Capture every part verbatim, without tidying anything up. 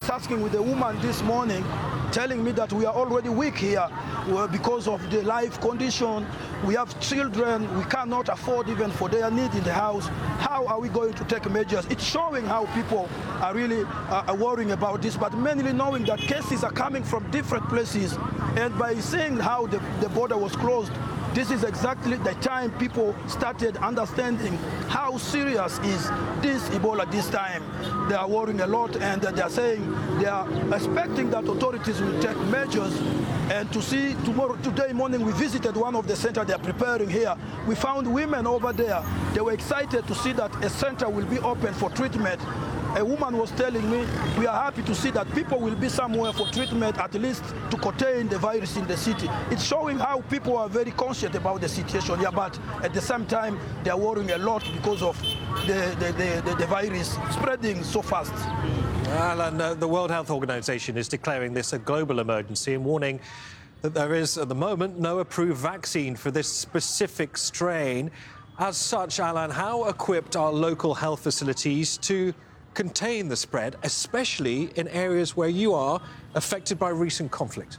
tasking with a woman this morning, telling me that we are already weak here uh, because of the life condition. We have children, we cannot afford even for their need in the house. How are we going to take measures? It's showing how people are really uh, worrying about this, but mainly knowing that cases are coming from different places. And by seeing how the, the border was closed, this is exactly the time people started understanding how serious is this Ebola this time. They are worrying a lot, and they are saying they are expecting that authorities will take measures. And to see tomorrow, today morning, we visited one of the centers they are preparing here. We found women over there. They were excited to see that a center will be open for treatment. A woman was telling me, we are happy to see that people will be somewhere for treatment, at least to contain the virus in the city. It's showing how people are very conscious about the situation here, but at the same time, they are worrying a lot because of the, the, the, the, the virus spreading so fast. Alan, uh, the World Health Organization is declaring this a global emergency and warning that there is, at the moment, no approved vaccine for this specific strain. As such, Alan, how equipped are local health facilities to contain the spread, especially in areas where you are affected by recent conflict?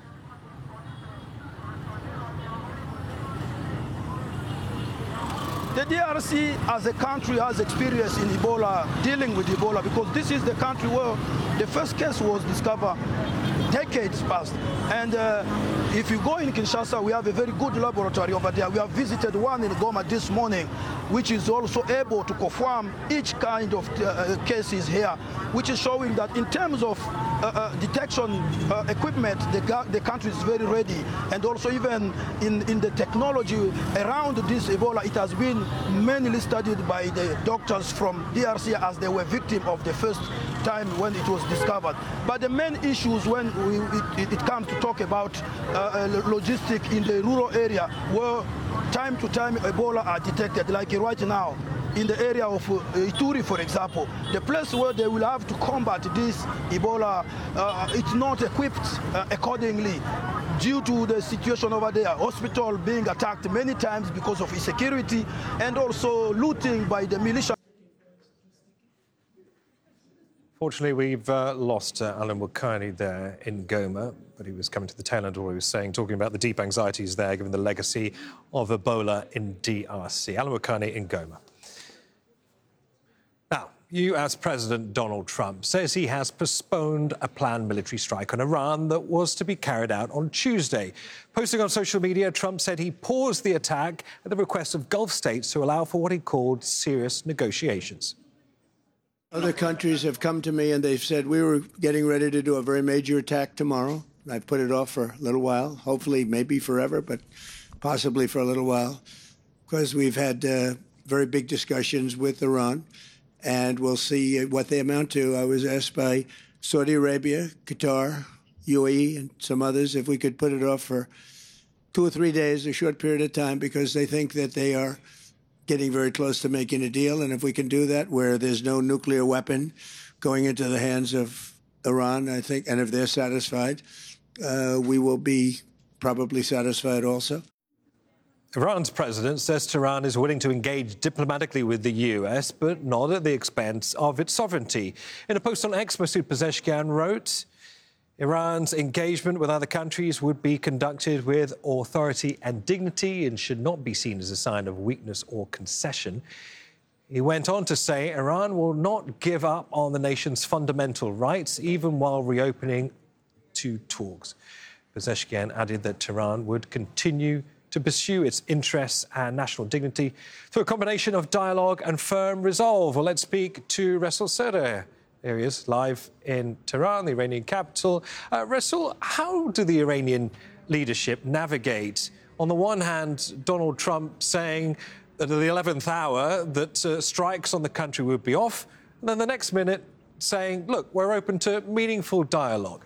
The D R C as a country has experience in Ebola, dealing with Ebola, because this is the country where the first case was discovered decades past. And uh, if you go in Kinshasa, we have a very good laboratory over there. We have visited one in Goma this morning, which is also able to confirm each kind of uh, cases here, which is showing that in terms of uh, uh, detection uh, equipment, the, the country is very ready. And also even in, in the technology around this Ebola, it has been mainly studied by the doctors from D R C as they were victims of the first time when it was discovered. But the main issues when we, it, it comes to talk about uh, logistics in the rural area, where time to time Ebola are detected, like right now in the area of uh, Ituri, for example, the place where they will have to combat this Ebola, uh, it's not equipped uh, accordingly due to the situation over there. Hospital being attacked many times because of insecurity and also looting by the militia. Fortunately, we've uh, lost uh, Alan Wukani there in Goma, but he was coming to the tail end of what he was saying, talking about the deep anxieties there, given the legacy of Ebola in D R C. Alan Wukani in Goma. Now, U S President Donald Trump says he has postponed a planned military strike on Iran that was to be carried out on Tuesday. Posting on social media, Trump said he paused the attack at the request of Gulf states to allow for what he called serious negotiations. Other countries have come to me and they've said we were getting ready to do a very major attack tomorrow. I've put it off for a little while, hopefully maybe forever, but possibly for a little while, because we've had uh, very big discussions with Iran, and we'll see what they amount to. I was asked by Saudi Arabia, Qatar, U A E, and some others if we could put it off for two or three days, a short period of time, because they think that they are getting very close to making a deal. And if we can do that where there's no nuclear weapon going into the hands of Iran, I think, and if they're satisfied, uh, we will be probably satisfied also. Iran's president says Tehran is willing to engage diplomatically with the U S, but not at the expense of its sovereignty. In a post on X, Masoud Pezeshkian wrote, Iran's engagement with other countries would be conducted with authority and dignity and should not be seen as a sign of weakness or concession. He went on to say Iran will not give up on the nation's fundamental rights, even while reopening to talks. Pezeshkian added that Tehran would continue to pursue its interests and national dignity through a combination of dialogue and firm resolve. Well, let's speak to Resul Serdar. There he is, live in Tehran, the Iranian capital. Uh, Resul, how do the Iranian leadership navigate, on the one hand, Donald Trump saying that at the eleventh hour that uh, strikes on the country would be off, and then the next minute saying, look, we're open to meaningful dialogue?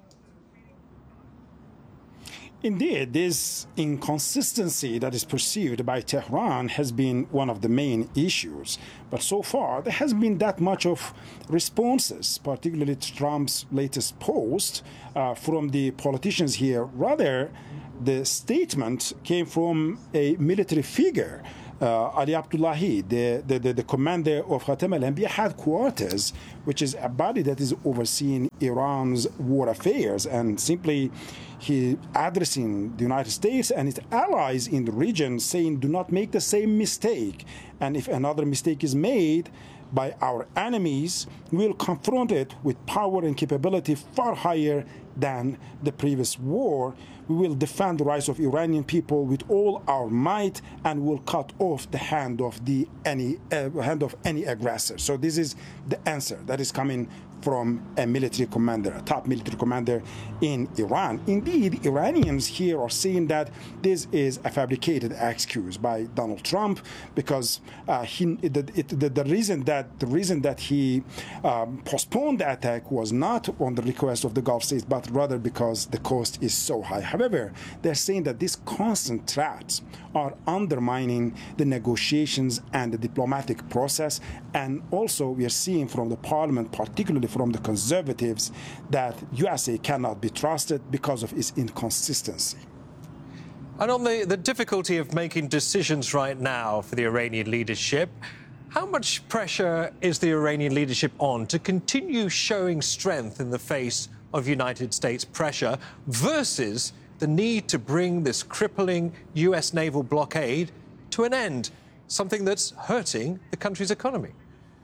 Indeed, this inconsistency that is perceived by Tehran has been one of the main issues. But so far, there hasn't been that much of responses, particularly to Trump's latest post uh, from the politicians here. Rather, the statement came from a military figure. uh, Ali Abdullahi, the, the, the, the commander of Khatam al-Anbiya headquarters, which is a body that is overseeing Iran's war affairs, and simply he addressing the United States and its allies in the region, saying, do not make the same mistake. And if another mistake is made by our enemies, we will confront it with power and capability far higher than the previous war. We will defend the rights of Iranian people with all our might, and will cut off the hand of the any uh, hand of any aggressor. So this is the answer that is coming from a military commander, a top military commander in Iran. Indeed, Iranians here are saying that this is a fabricated excuse by Donald Trump, because uh, he, the, it, the, the reason that the reason that he um, postponed the attack was not on the request of the Gulf states, but rather because the cost is so high. However, they're saying that these constant threats are undermining the negotiations and the diplomatic process, and also we are seeing from the parliament, particularly from the conservatives, that U S A cannot be trusted because of its inconsistency. And on the, the difficulty of making decisions right now for the Iranian leadership, how much pressure is the Iranian leadership on to continue showing strength in the face of United States pressure versus the need to bring this crippling U S naval blockade to an end, something that's hurting the country's economy?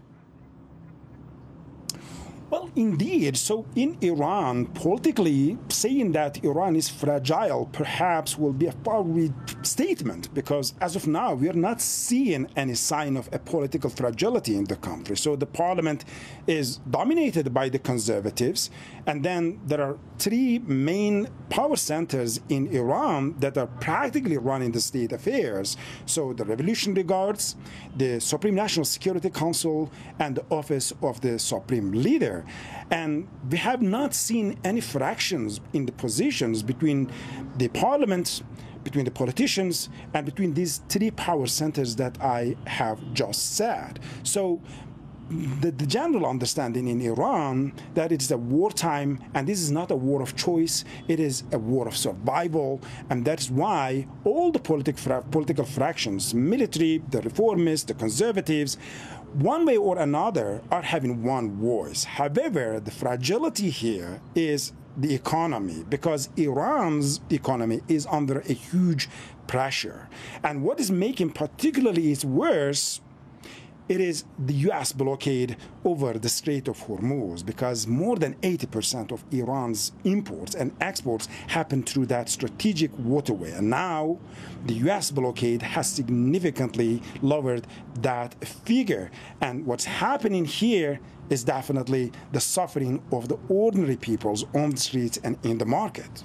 Well, indeed. So in Iran, politically, saying that Iran is fragile perhaps will be a far-reaching statement, because as of now, we are not seeing any sign of a political fragility in the country. So the parliament is dominated by the conservatives, and then there are three main power centers in Iran that are practically running the state affairs. So the Revolutionary Guards, the Supreme National Security Council, and the Office of the Supreme Leader. And we have not seen any fractions in the positions between the parliament, between the politicians, and between these three power centers that I have just said. So the, the general understanding in Iran that it's a wartime, and this is not a war of choice, it is a war of survival, and that's why all the politic fra- political fractions, military, the reformists, the conservatives, one way or another are having one voice. However, the fragility here is the economy, because Iran's economy is under a huge pressure. And what is making particularly it worse, it is the U S blockade over the Strait of Hormuz, because more than eighty percent of Iran's imports and exports happen through that strategic waterway. And now the U S blockade has significantly lowered that figure. And what's happening here is definitely the suffering of the ordinary peoples on the streets and in the market.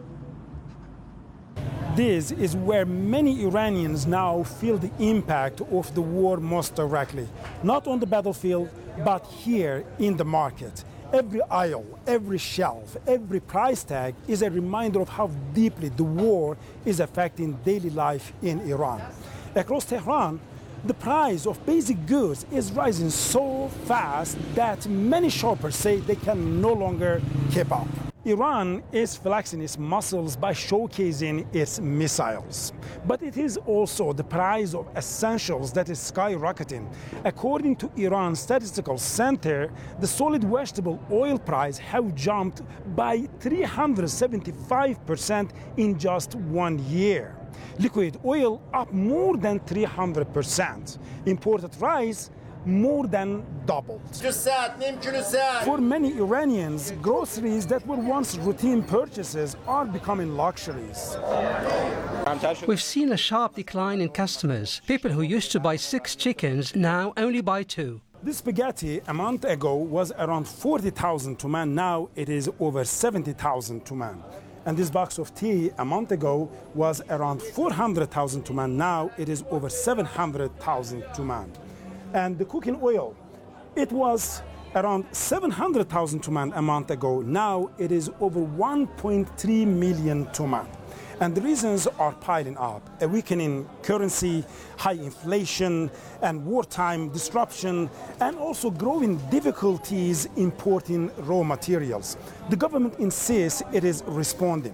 This is where many Iranians now feel the impact of the war most directly. Not on the battlefield, but here in the market. Every aisle, every shelf, every price tag is a reminder of how deeply the war is affecting daily life in Iran. Across Tehran, the price of basic goods is rising so fast that many shoppers say they can no longer keep up. Iran is flexing its muscles by showcasing its missiles. But it is also the price of essentials that is skyrocketing. According to Iran's Statistical Center, the solid vegetable oil price have jumped by three hundred seventy-five percent in just one year. Liquid oil up more than three hundred percent. Imported rice more than doubled. For many Iranians, groceries that were once routine purchases are becoming luxuries. We've seen a sharp decline in customers. People who used to buy six chickens now only buy two. This spaghetti a month ago was around forty thousand tuman. Now it is over seventy thousand tuman. And this box of tea a month ago was around four hundred thousand tuman. Now it is over seven hundred thousand tuman. And the cooking oil, it was around seven hundred thousand tuman a month ago. Now it is over one point three million tuman. And the reasons are piling up: a weakening currency, high inflation, and wartime disruption, and also growing difficulties importing raw materials. The government insists it is responding.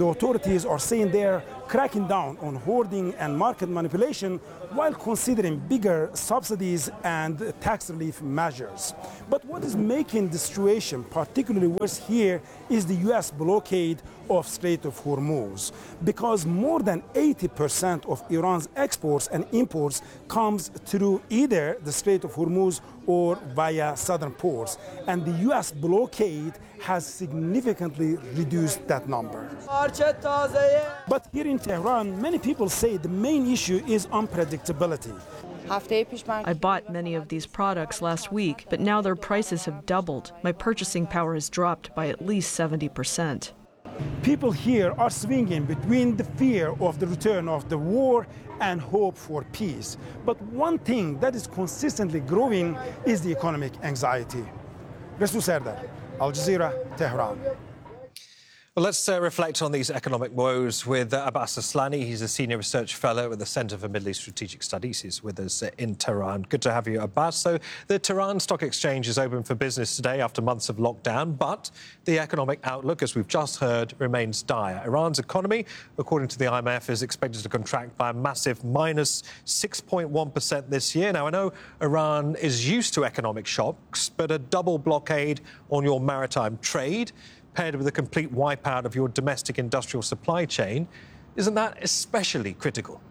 The authorities are saying they're cracking down on hoarding and market manipulation while considering bigger subsidies and tax relief measures. But what is making the situation particularly worse here is the U S blockade of Strait of Hormuz, because more than eighty percent of Iran's exports and imports comes through either the Strait of Hormuz or via southern ports, and the U S blockade has significantly reduced that number. But here in Tehran, many people say the main issue is unpredictability. I bought many of these products last week, but now their prices have doubled. My purchasing power has dropped by at least seventy percent. People here are swinging between the fear of the return of the war and hope for peace. But one thing that is consistently growing is the economic anxiety. Resul Serdar, Al Jazeera, Tehran. Well, let's uh, reflect on these economic woes with uh, Abbas Aslani. He's a senior research fellow at the Centre for Middle East Strategic Studies. He's with us uh, in Tehran. Good to have you, Abbas. So the Tehran Stock Exchange is open for business today after months of lockdown, but the economic outlook, as we've just heard, remains dire. Iran's economy, according to the I M F, is expected to contract by a massive minus six point one percent this year. Now, I know Iran is used to economic shocks, but a double blockade on your maritime trade, paired with a complete wipeout of your domestic industrial supply chain, isn't that especially critical?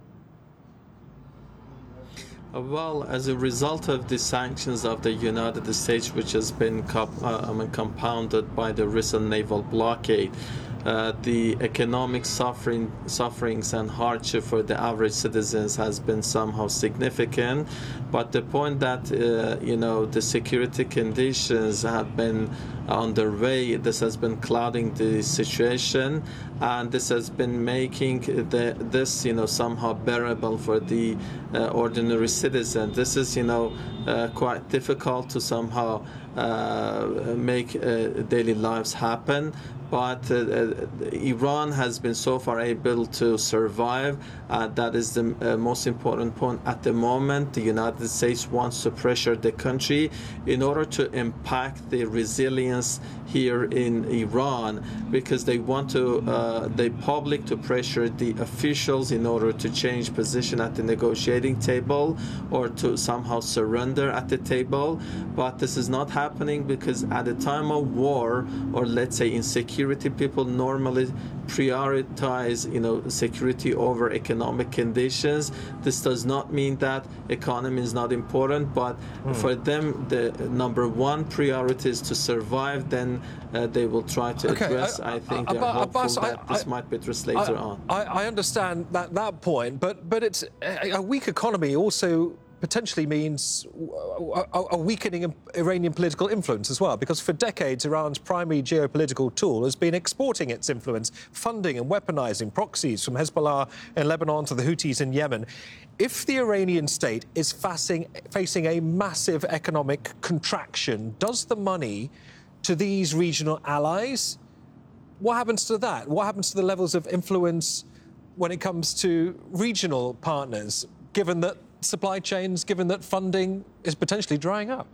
Well, as a result of the sanctions of the United States, which has been comp uh, I mean, compounded by the recent naval blockade, uh, the economic suffering, sufferings and hardship for the average citizens has been somehow significant. But the point that, uh, you know, the security conditions have been underway, this has been clouding the situation, and this has been making the, this, you know, somehow bearable for the uh, ordinary citizen. This is, you know, uh, quite difficult to somehow uh, make uh, daily lives happen. But uh, uh, Iran has been so far able to survive. Uh, that is the uh, most important point at the moment. The United States wants to pressure the country in order to impact the resilience here in Iran, because they want to, uh, the public to pressure the officials in order to change position at the negotiating table or to somehow surrender at the table. But this is not happening because at a time of war, or let's say insecurity, people normally prioritize, you know, security over economic conditions. This does not mean that economy is not important, but mm. for them, the number one priority is to survive. Then uh, they will try to okay. address. I, I think I, they are hopeful Abbas, that I, this I, might be addressed later I, on. I, I understand that that point, but but it's a, a weak economy also potentially means a, a weakening Iranian political influence as well, because for decades Iran's primary geopolitical tool has been exporting its influence, funding and weaponizing proxies from Hezbollah in Lebanon to the Houthis in Yemen. If the Iranian state is facing, facing a massive economic contraction, does the money to these regional allies, what happens to that? What happens to the levels of influence when it comes to regional partners, given that supply chains, given that funding is potentially drying up?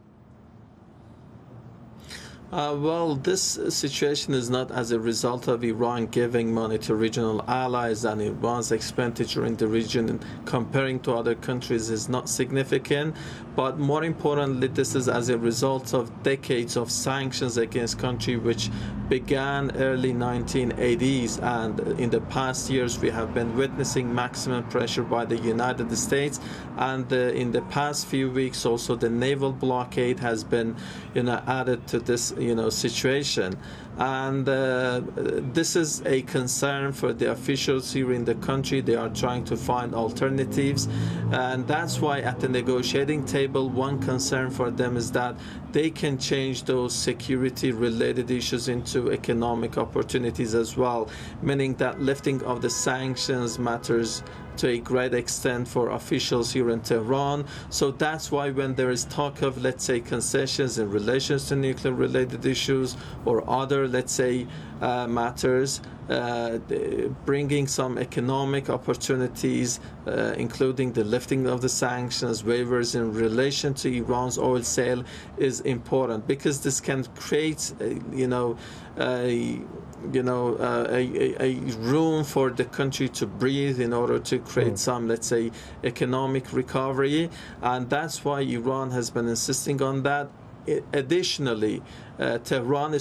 Uh, well, this situation is not as a result of Iran giving money to regional allies, and Iran's expenditure in the region comparing to other countries is not significant. But more importantly, this is as a result of decades of sanctions against countries which began early nineteen eighties, and in the past years we have been witnessing maximum pressure by the United States, and uh, in the past few weeks also the naval blockade has been, you know, added to this, you know, situation. And uh, this is a concern for the officials here in the country. They are trying to find alternatives, and that's why at the negotiating table, one concern for them is that they can change those security related issues into economic opportunities as well, meaning that lifting of the sanctions matters to a great extent for officials here in Tehran. So that's why when there is talk of, let's say, concessions in relation to nuclear-related issues or other, let's say, uh, matters, uh, bringing some economic opportunities, uh, including the lifting of the sanctions, waivers in relation to Iran's oil sale, is important, because this can create, uh, you know, a you know, uh, a, a room for the country to breathe in order to create mm. some, let's say, economic recovery. And that's why Iran has been insisting on that. Additionally, uh, Tehran is